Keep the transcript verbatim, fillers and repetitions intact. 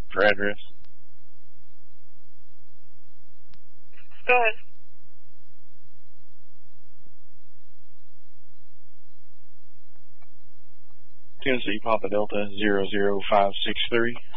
for address. Go ahead. Tennessee Papa Delta zero zero five six three.